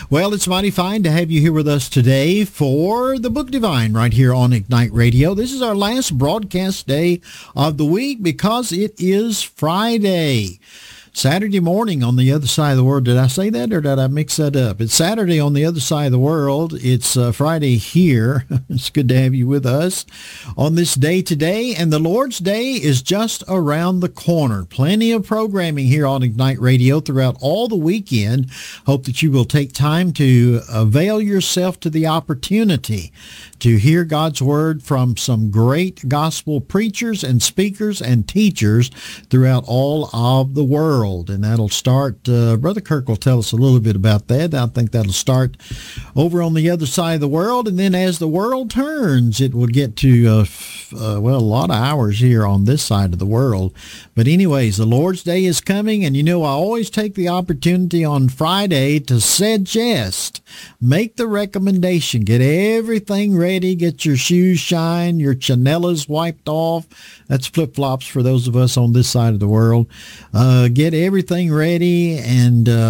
Well, it's mighty fine to have you here with us today for the Book Divine right here on Ignite Radio. This is our last broadcast day of the week because it is Friday. Saturday morning on the other side of the world. Did I say that or did I mix that up? It's Saturday on the other side of the world. It's Friday here. It's good to have you with us on this day today. And the Lord's Day is just around the corner. Plenty of programming here on Ignite Radio throughout all the weekend. Hope that you will take time to avail yourself to the opportunity to hear God's Word from some great gospel preachers and speakers and teachers throughout all of the world. And that'll start, Brother Kirk will tell us a little bit about that. I think that'll start over on the other side of the world. And then as the world turns, it will get to, a lot of hours here on this side of the world. But anyways, the Lord's Day is coming. And, I always take the opportunity on Friday to suggest, make the recommendation, get everything ready, get your shoes shined, your chanelas wiped off. That's flip-flops for those of us on this side of the world. Get everything ready and